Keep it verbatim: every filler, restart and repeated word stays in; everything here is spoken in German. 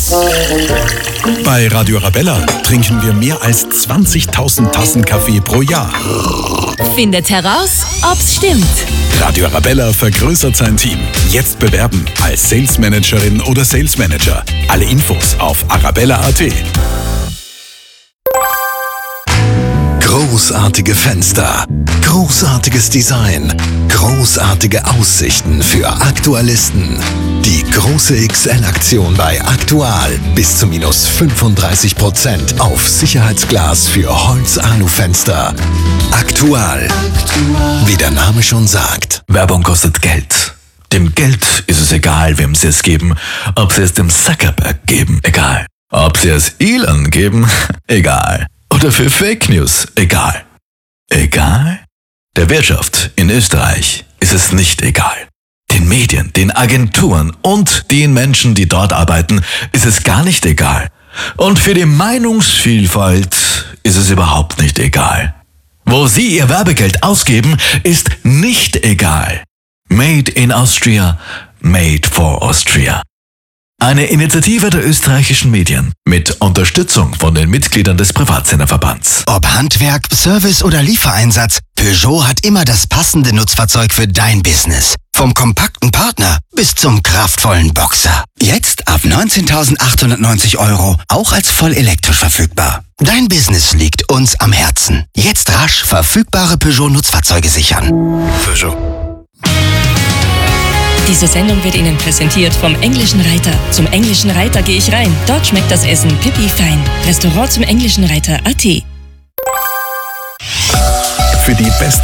Bei Radio Arabella trinken wir mehr als zwanzigtausend Tassen Kaffee pro Jahr. Findet heraus, ob's stimmt. Radio Arabella vergrößert sein Team. Jetzt bewerben als Sales Managerin oder Sales Manager. Alle Infos auf arabella punkt at. Großartige Fenster, großartiges Design, großartige Aussichten für Aktualisten. Die große X L-Aktion bei Aktual. Bis zu minus fünfunddreißig Prozent auf Sicherheitsglas für Holz-Alu-Fenster. Aktual. Wie der Name schon sagt. Werbung kostet Geld. Dem Geld ist es egal, wem sie es geben. Ob sie es dem Zuckerberg geben, egal. Ob sie es Elon geben, egal. Oder für Fake News, egal. Egal? Der Wirtschaft in Österreich ist es nicht egal. Den Medien, den Agenturen und den Menschen, die dort arbeiten, ist es gar nicht egal. Und für die Meinungsvielfalt ist es überhaupt nicht egal. Wo sie ihr Werbegeld ausgeben, ist nicht egal. Made in Austria, made for Austria. Eine Initiative der österreichischen Medien mit Unterstützung von den Mitgliedern des Privatsenderverbands. Ob Handwerk, Service oder Liefereinsatz, Peugeot hat immer das passende Nutzfahrzeug für dein Business. Vom kompakten Partner bis zum kraftvollen Boxer. Jetzt ab neunzehntausendachthundertneunzig Euro, auch als voll elektrisch verfügbar. Dein Business liegt uns am Herzen. Jetzt rasch verfügbare Peugeot-Nutzfahrzeuge sichern. Peugeot. Diese Sendung wird Ihnen präsentiert vom Englischen Reiter. Zum Englischen Reiter gehe ich rein. Dort schmeckt das Essen pipi fein. Restaurant zum Englischen Reiter punkt at. Für die beste